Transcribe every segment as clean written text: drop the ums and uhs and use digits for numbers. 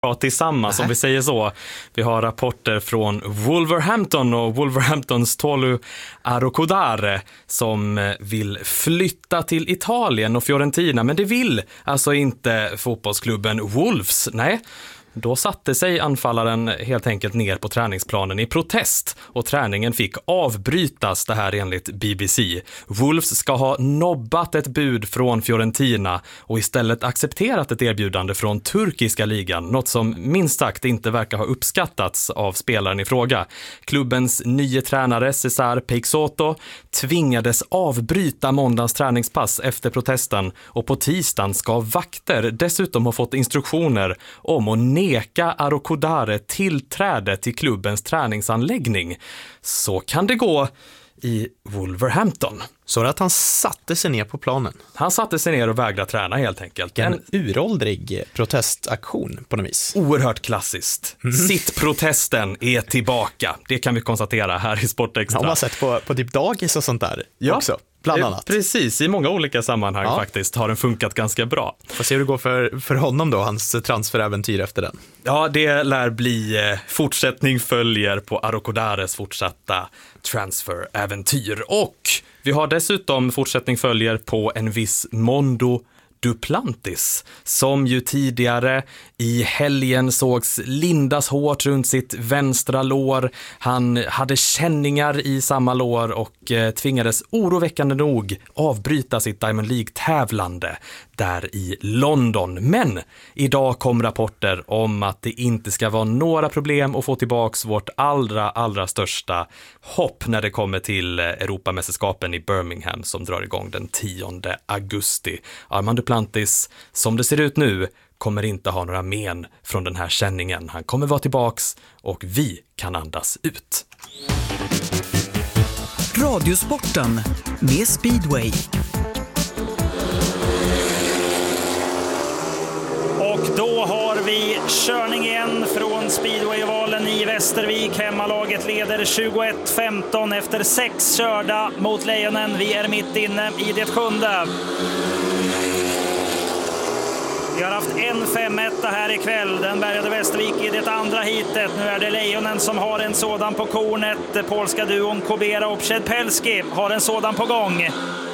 bra tillsammans, om vi säger så. Vi har rapporter från Wolverhampton och Wolverhamptons Tolu Arokodare som vill flytta till Italien och Fiorentina, men det vill alltså inte fotbollsklubben Wolves. Nej. Då satte sig anfallaren helt enkelt ner på träningsplanen i protest och träningen fick avbrytas, det här enligt BBC. Wolves ska ha nobbat ett bud från Fiorentina och istället accepterat ett erbjudande från turkiska ligan, något som minst sagt inte verkar ha uppskattats av spelaren i fråga. Klubbens nya tränare Cesar Peixoto tvingades avbryta måndagens träningspass efter protesten och på tisdagen ska vakter dessutom ha fått instruktioner om att neka Arokodare tillträde till klubbens träningsanläggning. Så kan det gå i Wolverhampton. Så att han satte sig ner på planen. Han satte sig ner och vägrade träna helt enkelt. En uråldrig protestaktion på något vis. Oerhört klassiskt. Sittprotesten är tillbaka. Det kan vi konstatera här i Sportextra. Har man sett på typ dagis och sånt där också. Bland annat. Precis, i många olika sammanhang faktiskt har den funkat ganska bra. Får se hur det går för honom då, hans transferäventyr efter den. Ja, det lär bli fortsättning följer på Arokodares fortsatta transferäventyr. Och vi har dessutom fortsättning följer på en viss Mondo Duplantis, som ju tidigare i helgen sågs lindas hårt runt sitt vänstra lår. Han hade känningar i samma lår och tvingades oroväckande nog avbryta sitt Diamond League-tävlande där i London. Men idag kom rapporter om att det inte ska vara några problem att få tillbaks vårt allra största hopp när det kommer till Europamästerskapen i Birmingham som drar igång den 10 augusti. Armand Duplantis, som det ser ut nu, kommer inte ha några men från den här känningen. Han kommer vara tillbaks och vi kan andas ut. Radiosporten med Speedway. Och då har vi körning igen från Speedway-ovalen i Västervik. Hemmalaget leder 21-15 efter 6 körda mot Lejonen. Vi är mitt inne i det 7:e. Vi har haft en 5-1 här ikväll. Den bärgade Västervik i det andra hitet. Nu är det Lejonen som har en sådan på kornet. Polska duon Kobera och Przedpelski har en sådan på gång.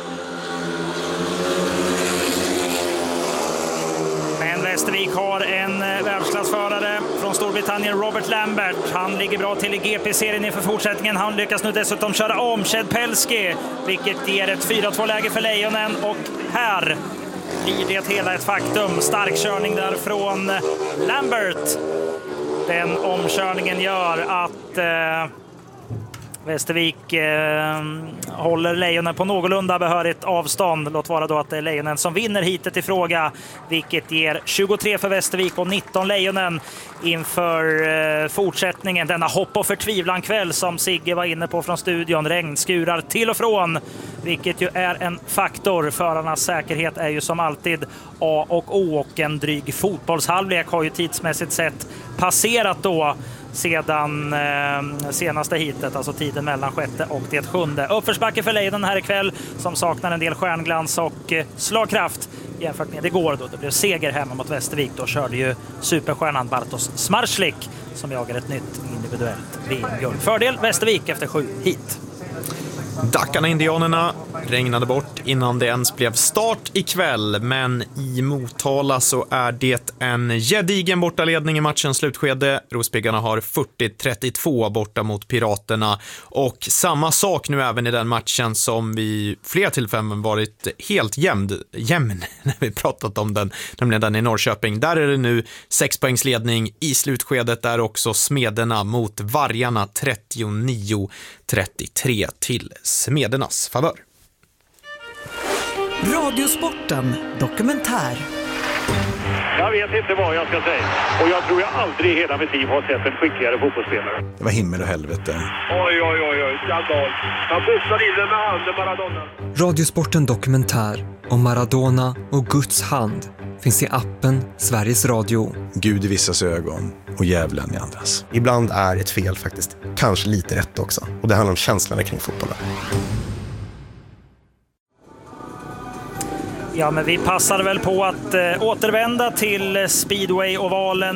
Men Västervik har en världsklassförare från Storbritannien, Robert Lambert. Han ligger bra till i GP-serien inför fortsättningen. Han lyckas nu dessutom köra om Przedpelski, vilket ger ett 4-2-läge för Lejonen. Och här blir det hela ett faktum. Stark körning där från Lambert. Den omkörningen gör att Västervik håller Lejonen på någorlunda behörigt avstånd. Låt vara då att det är Lejonen som vinner hitet i fråga, vilket ger 23 för Västervik och 19 Lejonen inför fortsättningen. Denna hopp och förtvivlan kväll som Sigge var inne på från studion. Regn skurar till och från, vilket ju är en faktor. Förarnas säkerhet är ju som alltid A och O, och en dryg fotbollshalvlek har ju tidsmässigt sett passerat då sedan senaste hitet, alltså tiden mellan 6:e och det 7:e. Uppförsbacke för Lejonen här ikväll som saknar en del stjärnglans och slagkraft jämfört med igår då det blev seger hemma mot Västervik. Då körde ju superstjärnan Bartosz Smarslik som jagar ett nytt individuellt VM-guld. Fördel Västervik efter 7 hit. Dackarna Indianerna regnade bort innan det ens blev start ikväll, men i Motala så är det en gedigen bortaledning i matchens slutskede. Rospiggarna har 40-32 borta mot Piraterna, och samma sak nu även i den matchen som vi flera tillfällen varit helt jämn när vi pratat om den, nämligen den i Norrköping. Där är det nu 6 poängs ledning i slutskedet, där också Smederna mot Vargarna 39-33 till Smedernas favör. Radiosporten dokumentär. Jag vet inte vad jag ska säga. Och jag tror jag aldrig i hela mitt liv har sett en skickligare fotbollsspelare. Det var himmel och helvete. Oj, skandal. Han boxade in den med handen, Maradona. Radiosporten dokumentär om Maradona och Guds hand finns i appen Sveriges Radio. Gud i vissas ögon och djävulen i andras. Ibland är ett fel faktiskt kanske lite rätt också. Och det handlar om känslorna kring fotbollen. Ja, men vi passar väl på att återvända till Speedway-ovalen